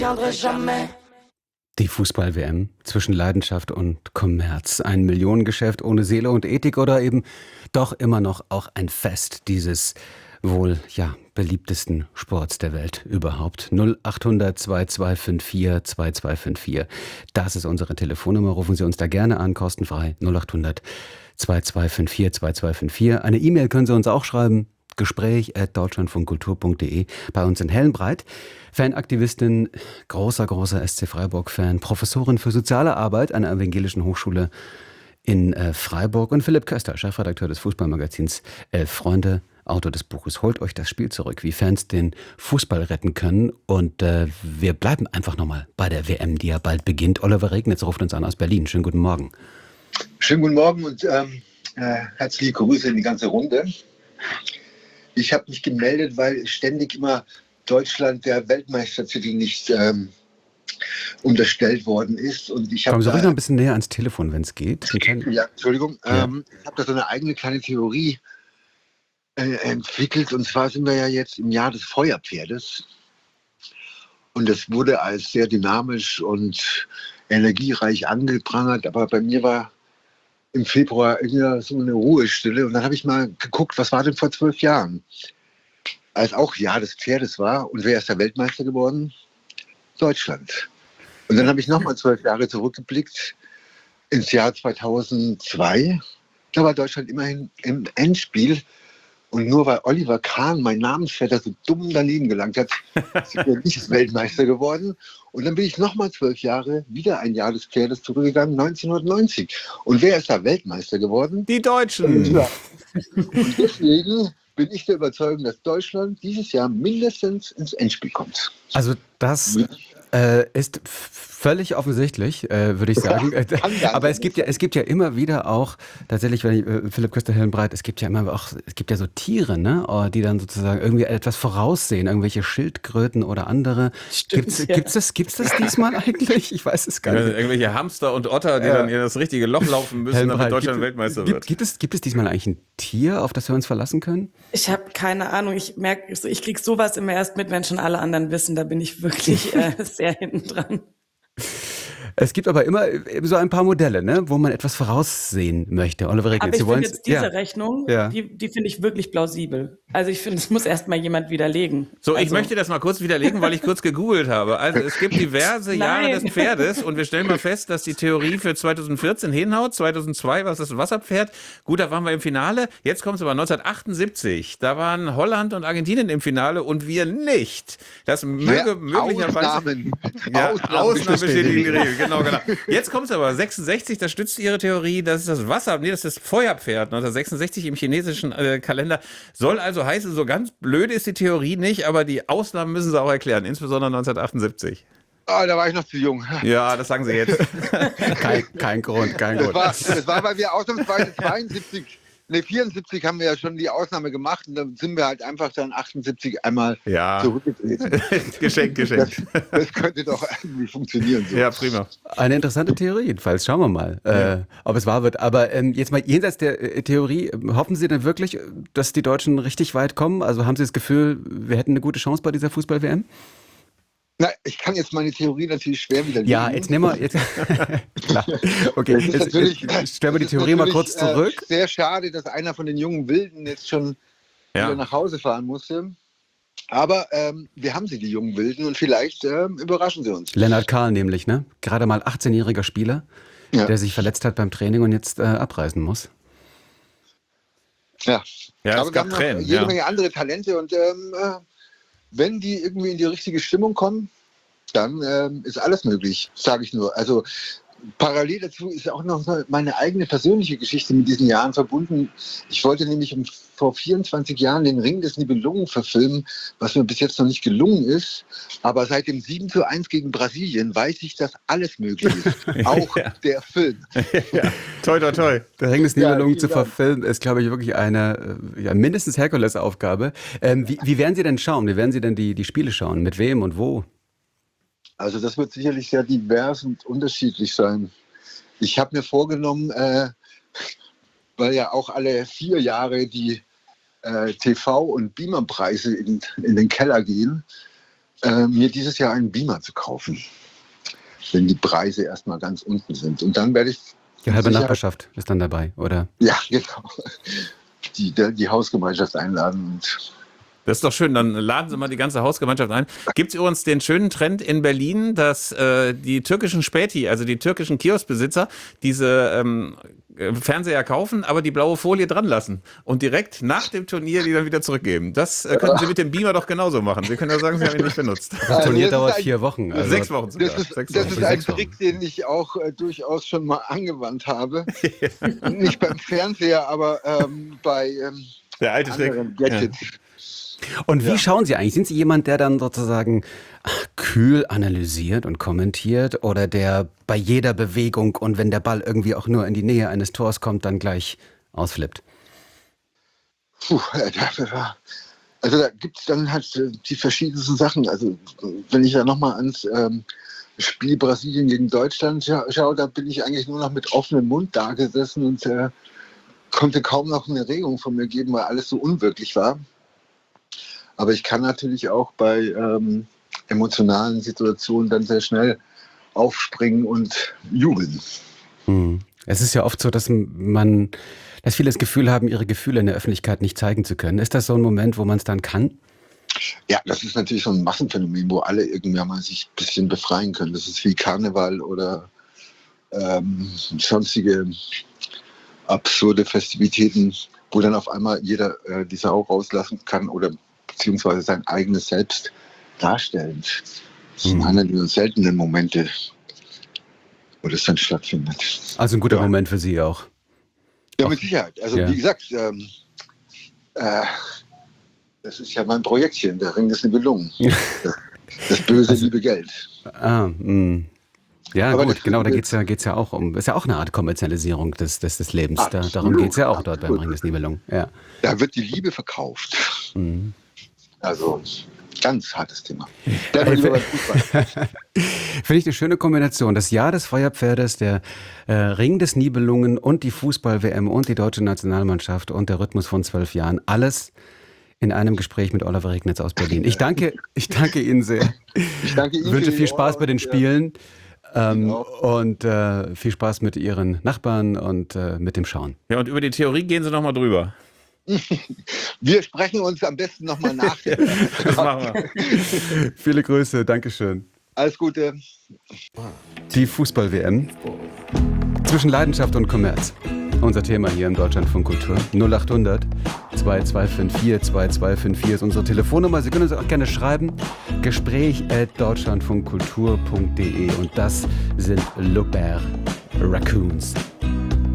Die Fußball-WM zwischen Leidenschaft und Kommerz. Ein Millionengeschäft ohne Seele und Ethik oder eben doch immer noch auch ein Fest dieses wohl, ja, beliebtesten Sports der Welt überhaupt. 0800 2254 2254. Das ist unsere Telefonnummer. Rufen Sie uns da gerne an, kostenfrei. 0800 2254 2254. Eine E-Mail können Sie uns auch schreiben. Gespräch@deutschlandfunkkultur.de. Bei uns in Hellenbreit. Fanaktivistin, großer SC Freiburg-Fan, Professorin für soziale Arbeit an der Evangelischen Hochschule in Freiburg und Philipp Köster, Chefredakteur des Fußballmagazins Elf Freunde, Autor des Buches Holt euch das Spiel zurück, wie Fans den Fußball retten können. Und wir bleiben einfach nochmal bei der WM, die ja bald beginnt. Oliver Regnitz ruft uns an aus Berlin. Schönen guten Morgen. Schönen guten Morgen und herzliche Grüße in die ganze Runde. Ich habe mich gemeldet, weil ständig immer Deutschland der Weltmeistertitel nicht unterstellt worden ist. Und ich Kommen Sie ruhig noch ein bisschen näher ans Telefon, wenn es geht. Ja, Entschuldigung. Ja. Ich habe da so eine eigene kleine Theorie entwickelt. Und zwar sind wir ja jetzt im Jahr des Feuerpferdes. Und das wurde als sehr dynamisch und energiereich angeprangert. Aber bei mir war im Februar irgendwie so eine Ruhestille. Und dann habe ich mal geguckt, was war denn vor 12 Jahren? Als auch Jahr des Pferdes war. Und wer ist der Weltmeister geworden? Deutschland. Und dann habe ich nochmal 12 Jahre zurückgeblickt ins Jahr 2002. Da war Deutschland immerhin im Endspiel. Und nur weil Oliver Kahn, mein Namensvetter, so dumm daneben gelangt hat, sind wir nicht Weltmeister geworden. Und dann bin ich nochmal 12 Jahre, wieder ein Jahr des Pferdes zurückgegangen, 1990. Und wer ist da Weltmeister geworden? Die Deutschen. Ja. Und deswegen bin ich der Überzeugung, dass Deutschland dieses Jahr mindestens ins Endspiel kommt. Also das ist völlig offensichtlich, würde ich sagen. Aber es gibt ja immer wieder auch, tatsächlich, wenn ich, Philipp Köster Hellenbreit, es gibt ja so Tiere, ne, die dann sozusagen irgendwie etwas voraussehen, irgendwelche Schildkröten oder andere. Stimmt, Gibt's das diesmal eigentlich? Ich weiß es gar nicht. Irgendwelche Hamster und Otter, die dann in das richtige Loch laufen müssen, damit Deutschland Weltmeister wird. Gibt es diesmal eigentlich ein Tier, auf das wir uns verlassen können? Ich habe keine Ahnung. Ich merke, ich krieg sowas immer erst mit, wenn schon alle anderen wissen. Da bin ich wirklich sehr hinten dran. Es gibt aber immer so ein paar Modelle, ne, wo man etwas voraussehen möchte. Oliver Regnitz, Aber ich Sie wollen finde jetzt diese Rechnung, Ja. die finde ich wirklich plausibel. Also ich finde, es muss erst mal jemand widerlegen. So, ich Also, möchte das mal kurz widerlegen, weil ich kurz gegoogelt habe. Also es gibt diverse Jahre Nein. des Pferdes und wir stellen mal fest, dass die Theorie für 2014 hinhaut, 2002 war es das Wasserpferd. Gut, da waren wir im Finale. Jetzt kommt es aber 1978. Da waren Holland und Argentinien im Finale und wir nicht. Das möge möglicherweise... Ausnahmen. Ausnahmen bestätigen die Regel, genau. Jetzt kommt es aber, 66, das stützt ihre Theorie, das ist das das ist das Feuerpferd, 1966 im chinesischen Kalender. Soll also heißen, so ganz blöd ist die Theorie nicht, aber die Ausnahmen müssen sie auch erklären, insbesondere 1978. Ah, da war ich noch zu jung. Ja, das sagen sie jetzt. Kein Grund. Das war, weil wir ausnahmsweise 74 haben wir ja schon die Ausnahme gemacht und dann sind wir halt einfach dann 78 einmal zurückgetreten. Geschenkt. Das könnte doch irgendwie funktionieren. So. Ja, prima. Eine interessante Theorie jedenfalls. Schauen wir mal, ob es wahr wird. Aber jetzt mal jenseits der Theorie, hoffen Sie denn wirklich, dass die Deutschen richtig weit kommen? Also haben Sie das Gefühl, wir hätten eine gute Chance bei dieser Fußball-WM? Na, ich kann jetzt meine Theorie natürlich schwer widerlegen. Ja, jetzt nehmen wir... Klar. Okay, jetzt stellen wir die Theorie mal kurz zurück. Sehr schade, dass einer von den jungen Wilden jetzt schon wieder nach Hause fahren musste. Aber wir haben sie, die jungen Wilden, und vielleicht überraschen sie uns. Lennart Kahl nämlich, ne? Gerade mal 18-jähriger Spieler, der sich verletzt hat beim Training und jetzt abreisen muss. Ja, Ja, aber es wir gab haben noch Tränen. jede Menge andere Talente und wenn die irgendwie in die richtige Stimmung kommen, dann ist alles möglich, sage ich nur. Also parallel dazu ist auch noch meine eigene persönliche Geschichte mit diesen Jahren verbunden. Ich wollte nämlich vor 24 Jahren den Ring des Nibelungen verfilmen, was mir bis jetzt noch nicht gelungen ist. Aber seit dem 7:1 gegen Brasilien weiß ich, dass alles möglich ist. Auch der Film. Ja. Toi. Der Ring des Nibelungen zu verfilmen, ist, glaube ich, wirklich eine mindestens Herkulesaufgabe. Wie werden Sie denn schauen? Wie werden Sie denn die Spiele schauen? Mit wem und wo? Also das wird sicherlich sehr divers und unterschiedlich sein. Ich habe mir vorgenommen, weil ja auch alle 4 Jahre die TV- und Beamer-Preise in den Keller gehen, mir dieses Jahr einen Beamer zu kaufen, wenn die Preise erstmal ganz unten sind. Und dann werde ich... Die halbe Nachbarschaft ist dann dabei, oder? Ja, genau. Die Hausgemeinschaft einladen und... Das ist doch schön, dann laden Sie mal die ganze Hausgemeinschaft ein. Gibt es übrigens den schönen Trend in Berlin, dass die türkischen Späti, also die türkischen Kioskbesitzer, diese Fernseher kaufen, aber die blaue Folie dran lassen und direkt nach dem Turnier die dann wieder zurückgeben. Das könnten Sie mit dem Beamer doch genauso machen. Sie können ja sagen, Sie haben ihn nicht benutzt. Das Turnier dauert 4 Wochen. Also 6 Wochen sogar. Das ist ein Trick, den ich auch durchaus schon mal angewandt habe. Nicht beim Fernseher, aber bei der alte anderen Gadgets. Ja. Und wie schauen Sie eigentlich? Sind Sie jemand, der dann sozusagen kühl analysiert und kommentiert oder der bei jeder Bewegung und wenn der Ball irgendwie auch nur in die Nähe eines Tors kommt, dann gleich ausflippt? Also da gibt es dann halt die verschiedensten Sachen. Also wenn ich ja nochmal ans Spiel Brasilien gegen Deutschland schaue, da bin ich eigentlich nur noch mit offenem Mund da gesessen und konnte kaum noch eine Regung von mir geben, weil alles so unwirklich war. Aber ich kann natürlich auch bei emotionalen Situationen dann sehr schnell aufspringen und jubeln. Es ist ja oft so, dass viele das Gefühl haben, ihre Gefühle in der Öffentlichkeit nicht zeigen zu können. Ist das so ein Moment, wo man es dann kann? Ja, das ist natürlich so ein Massenphänomen, wo alle irgendwann mal sich ein bisschen befreien können. Das ist wie Karneval oder sonstige absurde Festivitäten, wo dann auf einmal jeder die Sau rauslassen kann oder beziehungsweise sein eigenes Selbst darstellen. Das sind einer der seltenen Momente, wo das dann stattfindet. Also ein guter Moment für Sie auch. Ja, mit Sicherheit. Also wie gesagt, das ist ja mein Projektchen, der Ring des Nibelungen. Das böse, liebe Geld. Ja, aber gut, genau, da geht's ja auch um. Ist ja auch eine Art Kommerzialisierung des Lebens. Darum geht es ja auch dort beim Ring des Nibelungen. Ja. Da wird die Liebe verkauft. Also ganz hartes Thema. Finde ich eine schöne Kombination. Das Jahr des Feuerpferdes, der Ring des Nibelungen und die Fußball-WM und die deutsche Nationalmannschaft und der Rhythmus von 12 Jahren. Alles in einem Gespräch mit Oliver Regnitz aus Berlin. Ich danke Ihnen sehr. Ich danke Ihnen. Wünsche viel Spaß bei den Spielen und viel Spaß mit Ihren Nachbarn und mit dem Schauen. Ja, und über die Theorie gehen Sie nochmal drüber. Wir sprechen uns am besten nochmal nach. Das machen wir. Viele Grüße, Dankeschön. Alles Gute. Die Fußball-WM zwischen Leidenschaft und Kommerz. Unser Thema hier im Deutschlandfunk Kultur. 0800 2254 2254 ist unsere Telefonnummer. Sie können uns auch gerne schreiben. Gespräch@deutschlandfunkkultur.de. Und das sind Loubert Raccoons.